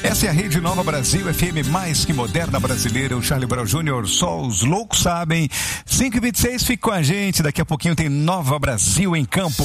Essa é a Rede Nova Brasil, FM mais que moderna brasileira. O Charlie Brown Jr., só os loucos sabem. 5h26, fique com a gente. Daqui a pouquinho tem Nova Brasil em campo.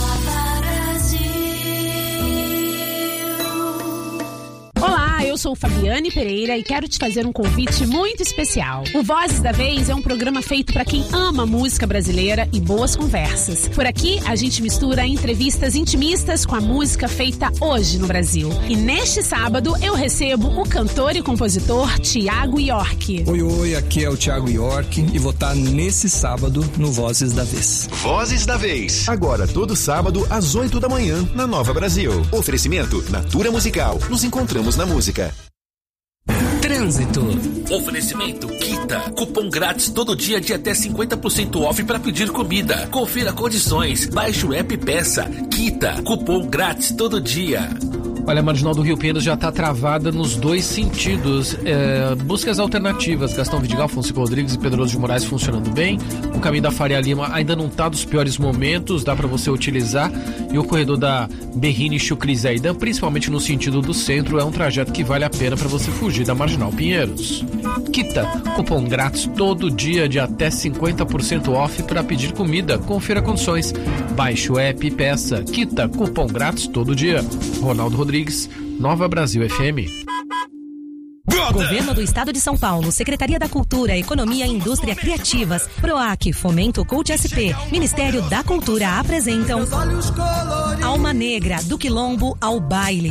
Eu sou Fabiane Pereira e quero te fazer um convite muito especial. O Vozes da Vez é um programa feito para quem ama música brasileira e boas conversas. Por aqui, a gente mistura entrevistas intimistas com a música feita hoje no Brasil. E neste sábado, eu recebo o cantor e compositor Thiago York. Oi, aqui é o Thiago York e vou estar nesse sábado no Vozes da Vez. Vozes da Vez. Agora, todo sábado, às 8 da manhã, na Nova Brasil. Oferecimento Natura Musical. Nos encontramos na música. Trânsito. Oferecimento Kita. Cupom grátis todo dia de até 50% off para pedir comida. Confira condições. Baixe o app e peça. Kita. Cupom grátis todo dia. Olha, a Marginal do Rio Pinheiros já está travada nos dois sentidos. Busque as alternativas. Gastão Vidigal, Fonseca Rodrigues e Pedroso de Moraes funcionando bem. O caminho da Faria Lima ainda não está dos piores momentos, dá para você utilizar. E o corredor da Berrini Chucri Zaidan, principalmente no sentido do centro, é um trajeto que vale a pena para você fugir da Marginal Pinheiros. Kita, cupom grátis todo dia de até 50% off para pedir comida. Confira condições. Baixe o app e peça. Kita, cupom grátis todo dia. Ronaldo Rodrigues, Nova Brasil FM. Governo do Estado de São Paulo, Secretaria da Cultura, Economia e Indústria Criativas, PROAC, Fomento Cult SP, Ministério da Cultura apresentam Alma Negra, do Quilombo ao Baile.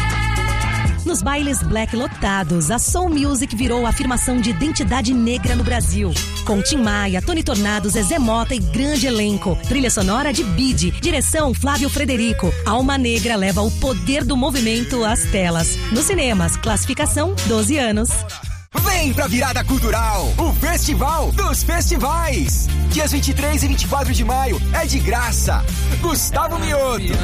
Nos bailes black lotados, a Soul Music virou a afirmação de identidade negra no Brasil. Com Tim Maia, Tony Tornado, Zezé Mota e grande elenco. Trilha sonora de Bide, direção Flávio Frederico. Alma Negra leva o poder do movimento às telas. Nos cinemas, classificação 12 anos. Vem pra Virada Cultural, o Festival dos Festivais. Dias 23 e 24 de maio é de graça. Gustavo Mioto,